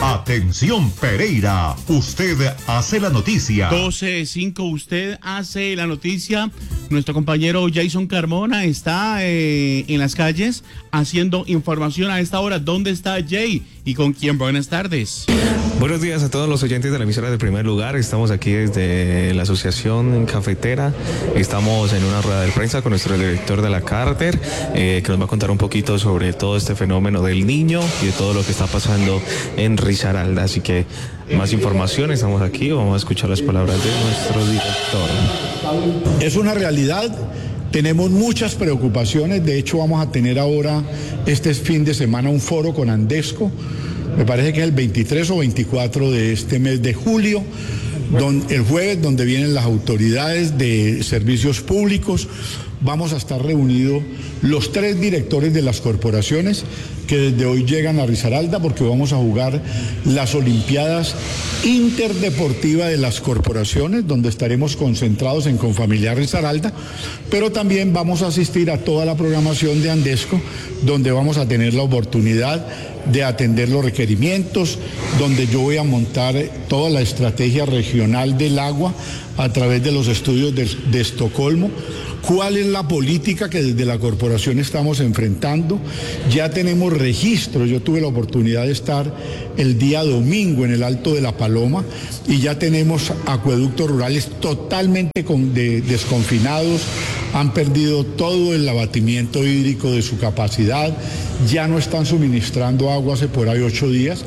Atención Pereira, usted hace la noticia. 12:05, usted hace la noticia. Nuestro compañero Jason Carmona está en las calles haciendo información a esta hora. ¿Dónde está Jay? ¿Y con quién? Buenas tardes. Buenos días a todos los oyentes de la emisora de Primer Lugar. Estamos aquí desde la Asociación Cafetera. Estamos en una rueda de prensa con nuestro director de la Carter, que nos va a contar un poquito sobre todo este fenómeno del niño y de todo lo que está pasando en Risaralda. Así que más información, estamos aquí, vamos a escuchar las palabras de nuestro director. Es una realidad. Tenemos muchas preocupaciones. De hecho, vamos a tener ahora este fin de semana un foro con Andesco. Me parece que es el 23 o 24 de este mes de julio, el jueves, donde vienen las autoridades de servicios públicos. Vamos a estar reunidos los 3 directores de las corporaciones que desde hoy llegan a Risaralda, porque vamos a jugar las Olimpiadas Interdeportivas de las corporaciones, donde estaremos concentrados en Confamiliar Risaralda, pero también vamos a asistir a toda la programación de Andesco, donde vamos a tener la oportunidad de atender los requerimientos, donde yo voy a montar toda la estrategia regional del agua a través de los estudios de Estocolmo. ¿Cuál es la política que desde la corporación estamos enfrentando? Ya tenemos registros. Yo tuve la oportunidad de estar el día domingo en el Alto de la Paloma y ya tenemos acueductos rurales totalmente desconfinados. Han perdido todo el abatimiento hídrico de su capacidad. Ya no están suministrando agua hace por ahí 8 días.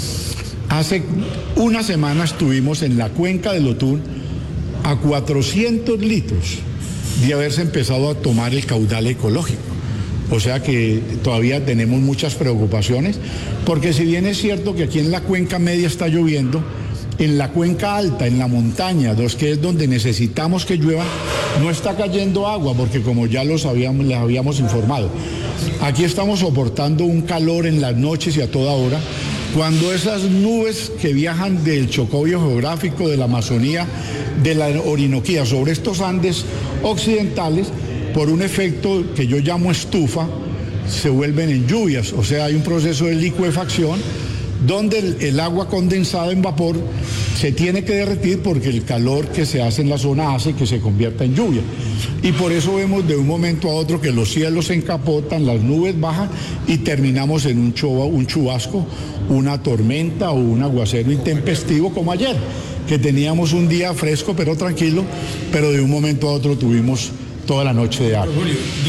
Hace una semana estuvimos en la cuenca del Otún a 400 litros de haberse empezado a tomar el caudal ecológico. O sea que todavía tenemos muchas preocupaciones, porque si bien es cierto que aquí en la cuenca media está lloviendo, en la cuenca alta, en la montaña, que es donde necesitamos que llueva, no está cayendo agua, porque como ya les habíamos informado, aquí estamos soportando un calor en las noches y a toda hora, cuando esas nubes que viajan del Chocobio geográfico, de la Amazonía, de la Orinoquía, sobre estos Andes occidentales, por un efecto que yo llamo estufa, se vuelven en lluvias. O sea, hay un proceso de licuefacción donde el agua condensada en vapor se tiene que derretir porque el calor que se hace en la zona hace que se convierta en lluvia. Y por eso vemos de un momento a otro que los cielos se encapotan, las nubes bajan y terminamos en un chubasco, una tormenta o un aguacero intempestivo como ayer, que teníamos un día fresco pero tranquilo, pero de un momento a otro tuvimos toda la noche de agua.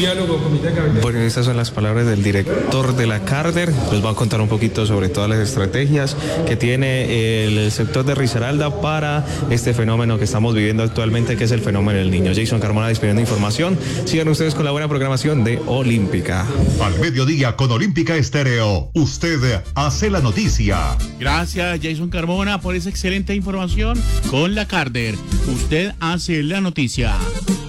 Bueno, estas son las palabras del director de la Carter. Nos va a contar un poquito sobre todas las estrategias que tiene el sector de Risaralda para este fenómeno que estamos viviendo actualmente, que es el fenómeno del niño. Jason Carmona despidiendo información. Sigan ustedes con la buena programación de Olímpica. Al mediodía con Olímpica Estéreo, usted hace la noticia. Gracias, Jason Carmona, por esa excelente información con la Carter. Usted hace la noticia.